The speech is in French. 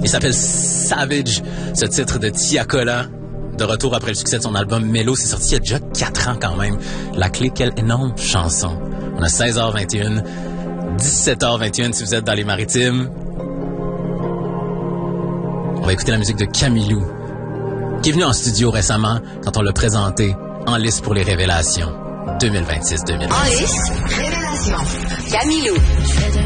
Il s'appelle Savage, ce titre de Tiakola. De retour après le succès de son album Mellow, c'est sorti il y a déjà 4 ans quand même. La clé, quelle énorme chanson. On a 16h21, 17h21 si vous êtes dans les Maritimes. On va écouter la musique de Camilou, qui est venu en studio récemment quand on l'a présenté en liste pour les révélations 2026-2026. En liste, révélation. Camilou.